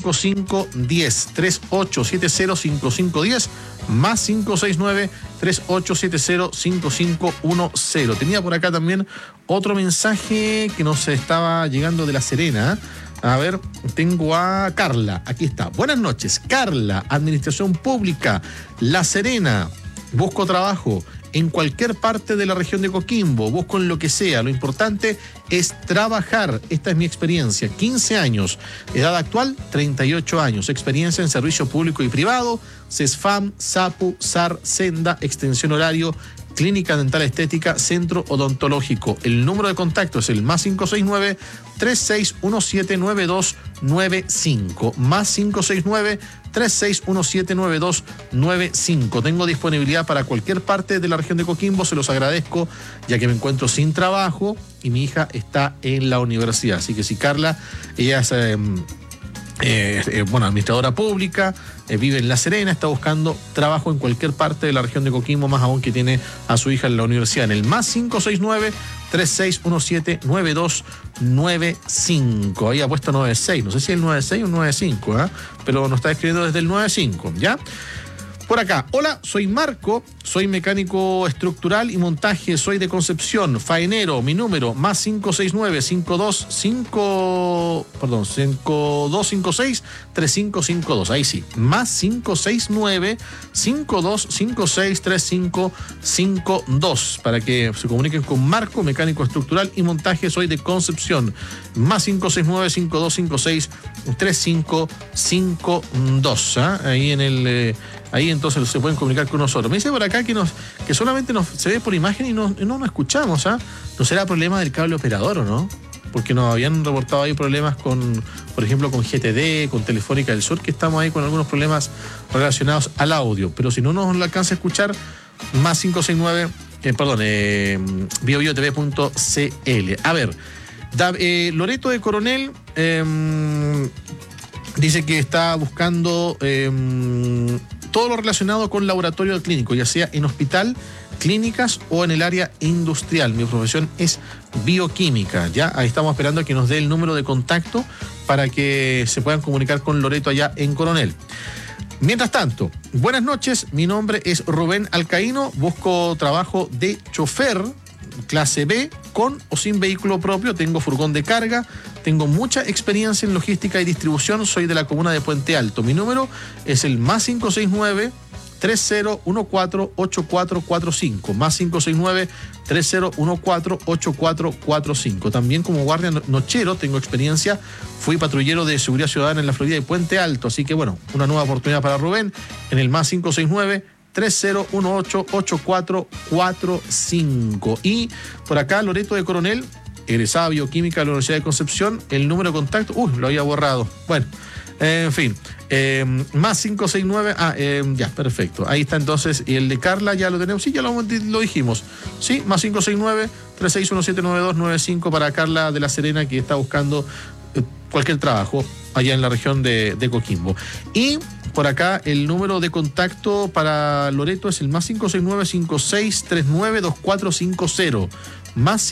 5510, 3870-5510, más 569-3870-5510. Tenía por acá también otro mensaje que nos estaba llegando de La Serena. A ver, tengo a Carla, aquí está. Buenas noches, Carla, Administración Pública, La Serena. Busco trabajo en cualquier parte de la región de Coquimbo, busco en lo que sea. Lo importante es trabajar. Esta es mi experiencia, 15 años. Edad actual, 38 años. Experiencia en servicio público y privado, CESFAM, SAPU, SAR, Senda, extensión horario, Clínica Dental Estética, Centro Odontológico. El número de contacto es el más 569-3617-9295. Más 569-3617-9295. Tengo disponibilidad para cualquier parte de la región de Coquimbo. Se los agradezco, ya que me encuentro sin trabajo y mi hija está en la universidad. Así que si Carla, ella es administradora pública, vive en La Serena, está buscando trabajo en cualquier parte de la región de Coquimbo, más aún que tiene a su hija en la universidad, en el más 569-3617-9295. Ahí ha puesto 96, no sé si es el 96 o el 95, pero nos está escribiendo desde el 95, ¿ya? Por acá, hola, soy Marco, soy mecánico estructural y montaje, soy de Concepción, faenero, mi número, más 569-5256-3552, ahí sí, más 569-5256-3552, para que se comuniquen con Marco, mecánico estructural y montaje, soy de Concepción, más 569-5256-3552, ahí en el... Ahí entonces se pueden comunicar con nosotros. Me dice por acá que solamente se ve por imagen y no nos escuchamos, ¿No será problema del cable operador o no? Porque nos habían reportado ahí problemas por ejemplo, con GTD, con Telefónica del Sur, que estamos ahí con algunos problemas relacionados al audio. Pero si no nos alcanza a escuchar, más 569, biobiotv.cl. A ver, Loreto de Coronel dice que está buscando todo lo relacionado con laboratorio clínico, ya sea en hospital, clínicas o en el área industrial. Mi profesión es bioquímica, ¿ya? Ahí estamos esperando a que nos dé el número de contacto para que se puedan comunicar con Loreto allá en Coronel. Mientras tanto, buenas noches, mi nombre es Rubén Alcaíno, busco trabajo de chofer clase B, con o sin vehículo propio, tengo furgón de carga, tengo mucha experiencia en logística y distribución, soy de la comuna de Puente Alto. Mi número es el más 569-3014-8445, más 569-3014-8445. También como guardia nochero tengo experiencia, fui patrullero de seguridad ciudadana en la Florida y Puente Alto, así que bueno, una nueva oportunidad para Rubén en el más 569-3018-8445. Y por acá Loreto de Coronel, egresada bioquímica de la Universidad de Concepción, el número de contacto, lo había borrado. Bueno, en fin, más 569, ya, perfecto. Ahí está entonces, y el de Carla ya lo tenemos, sí, ya lo dijimos. Sí, más 569-3617-9295 para Carla de La Serena, que está buscando cualquier trabajo allá en la región de Coquimbo. Y por acá el número de contacto para Loreto es el más 569-5639-2450, más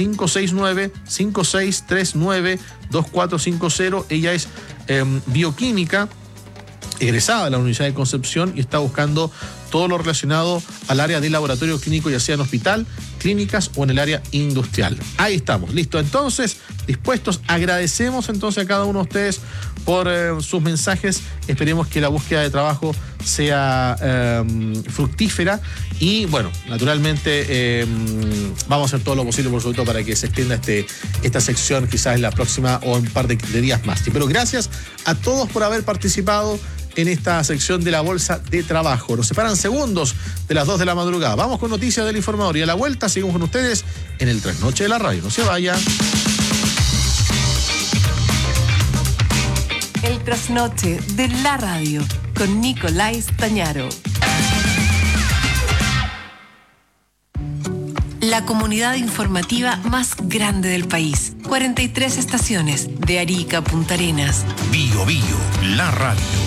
569-5639-2450. Ella es bioquímica, egresada de la Universidad de Concepción, y está buscando todo lo relacionado al área de laboratorio clínico, ya sea en hospital, clínicas o en el área industrial. Ahí estamos, listo. Entonces, dispuestos, agradecemos entonces a cada uno de ustedes por sus mensajes. Esperemos que la búsqueda de trabajo sea fructífera y, bueno, naturalmente vamos a hacer todo lo posible, por supuesto, para que se extienda esta sección quizás en la próxima o en un par de días más. Pero gracias a todos por haber participado en esta sección de la Bolsa de Trabajo. Nos separan segundos de las 2 de la madrugada. Vamos con noticias del informador y a la vuelta seguimos con ustedes en el Trasnoche de la Radio. No se vaya. El Trasnoche de la Radio con Nicolás Tañaro. La comunidad informativa más grande del país. 43 estaciones de Arica a Punta Arenas. Bio, la radio.